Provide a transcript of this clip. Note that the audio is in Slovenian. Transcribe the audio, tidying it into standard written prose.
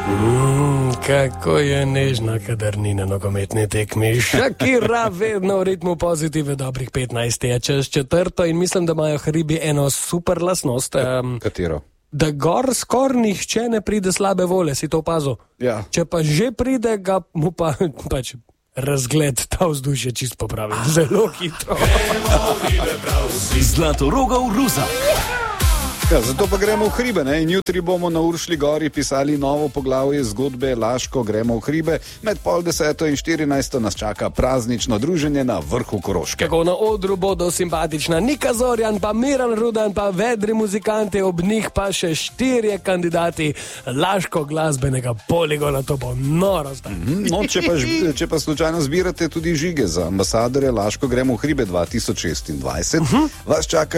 Kako je nežna, kadar ni na nogometni tekmi. Shakira vedno v ritmu pozitive, dobrih 15 je čez četrto in mislim, da imajo Hribi eno super lastnost. Katero? Da gor skor nihče ne pride slabe volje, si to opazil? Ja. Če pa že pride, ga mu pa pač razgled ta vzdušje čist popravi. Zelo hitro. Zlatorogov Ruza. Ja, zato pa gremo v Hribe, ne? In jutri bomo na Uršlji gori pisali novo poglavje zgodbe Laško gremo v Hribe. Med 10:30 in 14 nas čaka praznično druženje na vrhu Koroške. Kako na odru bodo simpatična Nika Zorjan, pa Miran Rudan, pa vedri muzikanti, ob njih pa še 4 kandidati Laško glasbenega poligona. To bo noro zdaj. No, če pa slučajno zbirate tudi žige za ambasadore Laško gremo v Hribe 2026, vas čaka